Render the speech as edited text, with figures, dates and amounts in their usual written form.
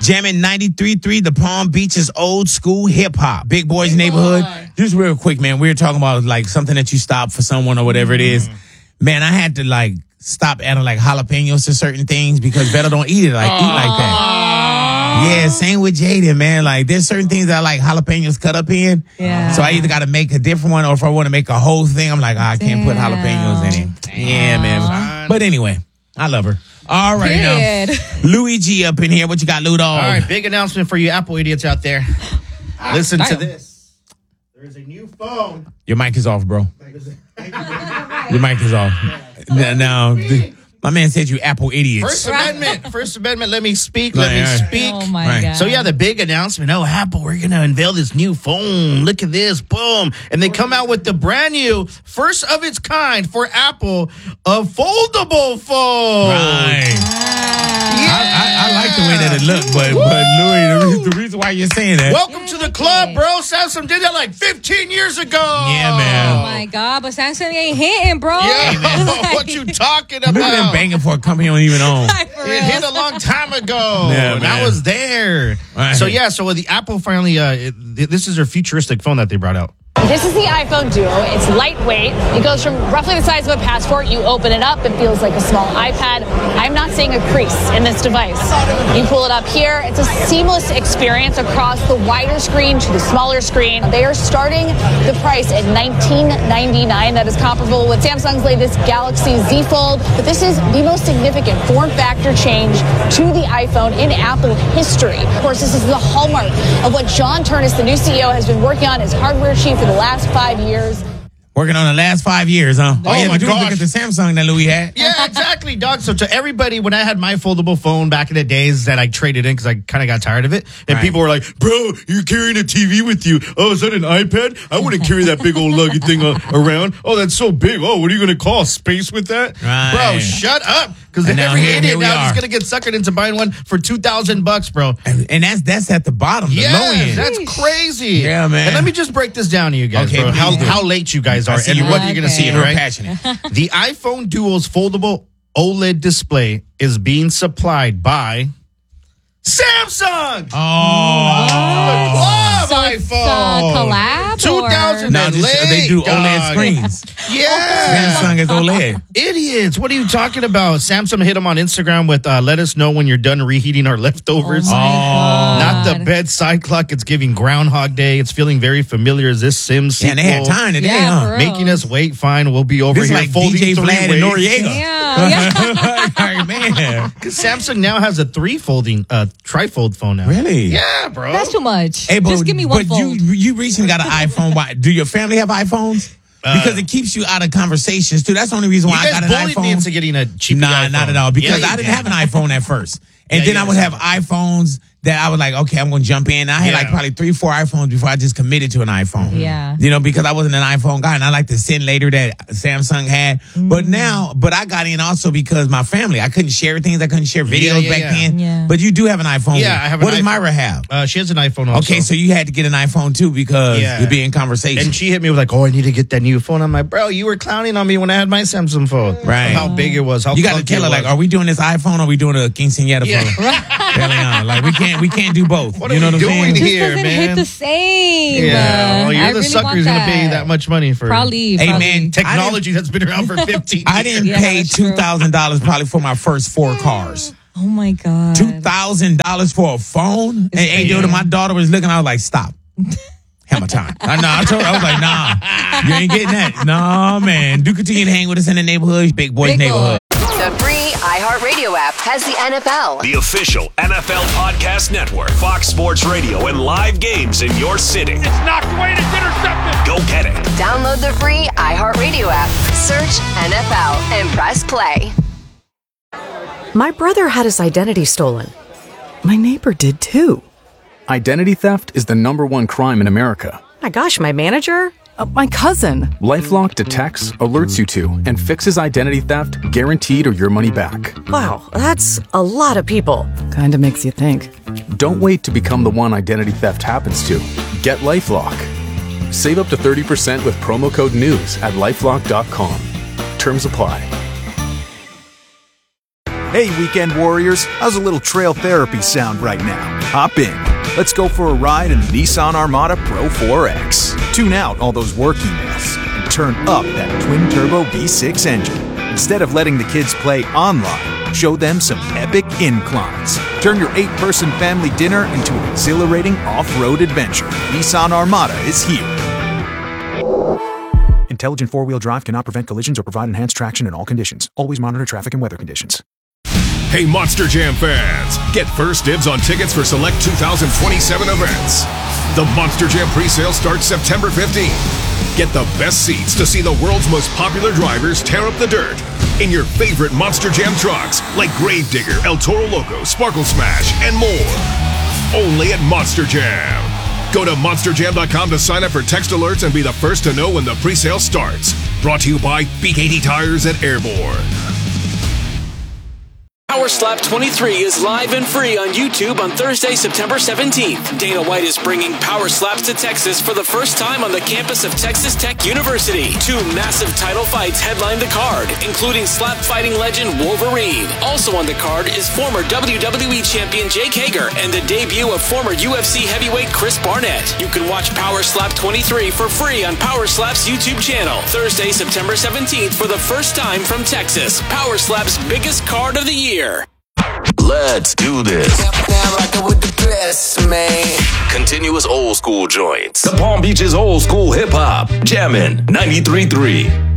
Jamming 93.3, the Palm Beaches old school hip hop. Big Boys Neighborhood. Just real quick, man. We were talking about like something that you stop for someone or whatever it is. Man, I had to like stop adding like jalapenos to certain things because Beto don't eat like that. Yeah, same with Jaden, man. Like there's certain things that I like jalapenos cut up in. Yeah. So I either got to make a different one or if I want to make a whole thing, I'm like, I can't put jalapenos in it. Yeah, man. But anyway, I love her. All right, now, Luigi up in here. What you got, Ludo? All right, big announcement for you Apple idiots out there. Listen to this. There is a new phone. Your mic is off, bro. Your mic is off. Now, my man said you Apple idiots. First Amendment, let me speak. Let me speak. Oh, my God. So, yeah, the big announcement. Oh, Apple, we're going to unveil this new phone. Look at this. Boom. And they come out with the brand new, first of its kind for Apple, a foldable phone. Right. I like the way that it looked, but Louis, the reason why you're saying that. Welcome to the club, bro. Samsung did that like 15 years ago. Yeah, man. Oh, my God. But Samsung ain't hitting, bro. Yeah, what you talking about? Look at them banging for a company you don't even own. It hit a long time ago. Yeah, that was there. Right. So, yeah, so the Apple finally, this is their futuristic phone that they brought out. This is the iPhone Duo. It's lightweight. It goes from roughly the size of a passport. You open it up, it feels like a small iPad. I'm not seeing a crease in this device. You pull it up here. It's a seamless experience across the wider screen to the smaller screen. They are starting the price at $19.99. That is comparable with Samsung's latest Galaxy Z Fold. But this is the most significant form factor change to the iPhone in Apple history. Of course, this is the hallmark of what John Ternus, the new CEO, has been working on as hardware chief for the last 5 years. Working on the last 5 years, huh? Oh, yeah, my look gosh. at the Samsung that Louis had. Yeah, exactly, dog. So to everybody, when I had my foldable phone back in the days that I traded in because I kind of got tired of it, and people were like, bro, you're carrying a TV with you. Oh, is that an iPad? I wouldn't carry that big old luggy thing around. Oh, that's so big. Oh, what are you going to call space with that? Right. Bro, shut up. Because every idiot now is going to get suckered into buying one for $2,000, bro. And that's at the bottom, the low end. That's crazy. Yeah, man. And let me just break this down to you guys, Okay, bro. please do. How late you guys are and what you're going to see, Real right? passionate. The iPhone Duo's foldable OLED display is being supplied by Samsung. Oh. So it's a collab? 2000 No, they do OLED screens. Yeah. Samsung is OLED. Idiots. What are you talking about? Samsung hit them on Instagram with let us know when you're done reheating our leftovers. Oh, my God. Not the bedside clock. It's giving Groundhog Day. It's feeling very familiar as this Sims sequel. And they had time today, Yeah, for huh? real. Making us wait. Fine, we'll be over This is here like folding DJ three Vlad ways. and Noriega. Yeah. All right, man. Because Samsung now has a trifold phone now. Really? Yeah, bro. That's too much. Hey, Just give me one but fold. you recently got an iPhone. Why? Do your family have iPhones? Because it keeps you out of conversations too. That's the only reason why You I got guys an bullied iPhone. me into getting a cheap iPhone. Not at all. Because Yeah, I didn't have an iPhone at first. And Yeah, then you I would guys have iPhones that I was like, okay, I'm going to jump in. I had like probably 3-4 iPhones before I just committed to an iPhone. Yeah. You know, because I wasn't an iPhone guy and I like the Sin later that Samsung had. But I got in also because my family, I couldn't share things. I couldn't share videos back then. Yeah. But you do have an iPhone. Yeah, I have an What does iPhone. Myra have? She has an iPhone also. Okay, so you had to get an iPhone too because you'd be in conversation. And she hit me with like, oh, I need to get that new phone. I'm like, bro, you were clowning on me when I had my Samsung phone. Right. How big it was. How You got to clunky tell her, it like, was. are we doing this iPhone or are we doing a quinceañera Yeah. for Eliana? Like, we can't do both. What you are know we what I'm doing saying? Just here, doesn't man? hit the same. Yeah, well, you're I the really sucker want who's going to pay that much money for Probably. Hey, man, technology that's been around for 15 I didn't Yeah, pay that's true. $2,000 probably for my first 4 cars. Oh my God. $2,000 for a phone? And hey, dude, my daughter was looking, I was like, stop. Hammer time. I told her, I was like, nah, you ain't getting that. Nah, man. Do continue to hang with us in the neighborhood, Big Boys neighborhood. The free iHeartRadio app has the NFL. The official NFL podcast network, Fox Sports Radio, and live games in your city. It's knocked away and it's intercepted. Go get it. Download the free iHeartRadio app. Search NFL and press play. My brother had his identity stolen. My neighbor did too. Identity theft is the #1 crime in America. My gosh, my manager? My cousin. LifeLock detects, alerts you to, and fixes identity theft guaranteed or your money back. Wow, that's a lot of people. Kinda makes you think. Don't wait to become the one identity theft happens to. Get LifeLock. Save up to 30% with promo code NEWS at LifeLock.com. Terms apply. Hey, weekend warriors, how's a little trail therapy sound right now? Hop in. Let's go for a ride in the Nissan Armada Pro 4X. Tune out all those work emails and turn up that twin-turbo V6 engine. Instead of letting the kids play online, show them some epic inclines. Turn your 8-person family dinner into an exhilarating off-road adventure. Nissan Armada is here. Intelligent four-wheel drive cannot prevent collisions or provide enhanced traction in all conditions. Always monitor traffic and weather conditions. Hey, Monster Jam fans, get first dibs on tickets for select 2027 events. The Monster Jam presale starts September 15th. Get the best seats to see the world's most popular drivers tear up the dirt in your favorite Monster Jam trucks like Gravedigger, El Toro Loco, Sparkle Smash, and more. Only at Monster Jam. Go to monsterjam.com to sign up for text alerts and be the first to know when the presale starts. Brought to you by BKT Tires at Airborne. Power Slap 23 is live and free on YouTube on Thursday, September 17th. Dana White is bringing Power Slaps to Texas for the first time on the campus of Texas Tech University. 2 massive title fights headline the card, including slap fighting legend Wolverine. Also on the card is former WWE champion Jake Hager and the debut of former UFC heavyweight Chris Barnett. You can watch Power Slap 23 for free on Power Slap's YouTube channel. Thursday, September 17th for the first time from Texas. Power Slap's biggest card of the year. Let's do this. Continuous old school joints. The Palm Beaches old school hip hop. Jammin' 93.3.